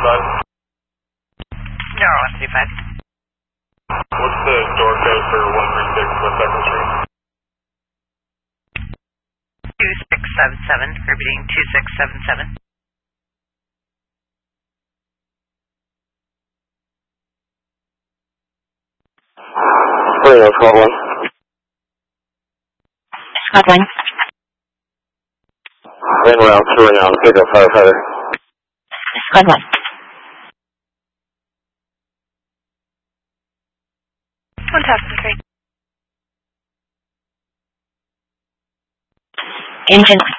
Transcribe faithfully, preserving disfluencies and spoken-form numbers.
five? No, one three five. What's the door code for one three six West Second Street? two six seven seven, repeating two six seven seven. Reno, Squad one. Squad one. Main route, touring on, pick up firefighter. Squad one. one thousand three. Engine one.